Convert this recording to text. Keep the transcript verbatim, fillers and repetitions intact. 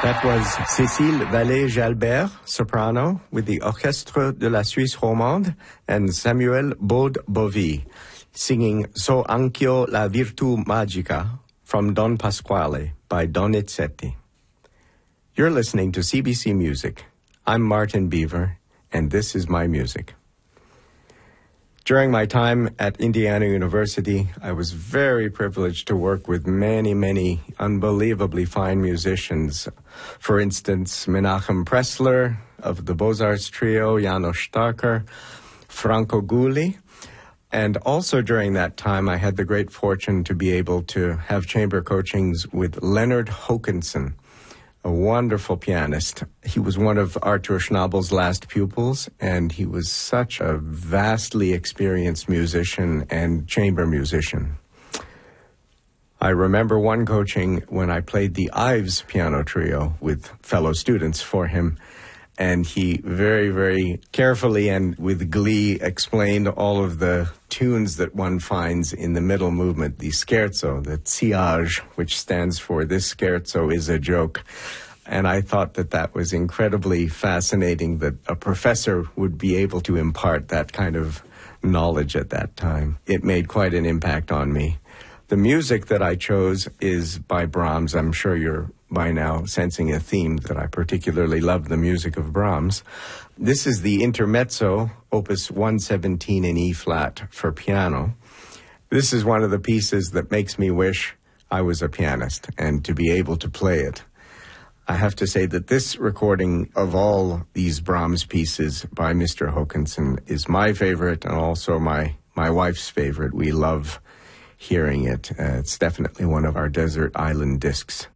That was Cécile Vallée-Jalbert, soprano, with the Orchestre de la Suisse Romande, and Samuel Baude-Bovy, singing So anch'io la virtù magica from Don Pasquale by Donizetti. You're listening to C B C Music. I'm Martin Beaver, and this is my music. During my time at Indiana University, I was very privileged to work with many, many unbelievably fine musicians. For instance, Menachem Pressler of the Beaux-Arts Trio, János Starker, Franco Gulli. And also during that time, I had the great fortune to be able to have chamber coachings with Leonard Hokanson, a wonderful pianist. He was one of Artur Schnabel's last pupils, and he was such a vastly experienced musician and chamber musician. I remember one coaching when I played the Ives piano trio with fellow students for him, and he very, very carefully and with glee explained all of the tunes that one finds in the middle movement, the scherzo, the Tsiage, which stands for This Scherzo is a Joke. And I thought that that was incredibly fascinating that a professor would be able to impart that kind of knowledge at that time. It made quite an impact on me. The music that I chose is by Brahms. I'm sure you're by now sensing a theme that I particularly love the music of Brahms. This is the Intermezzo, opus one seventeen in E-flat for piano. This is one of the pieces that makes me wish I was a pianist and to be able to play it. I have to say that this recording of all these Brahms pieces by Mister Hokanson is my favorite and also my, my wife's favorite. We love hearing it. Uh, it's definitely one of our desert island discs.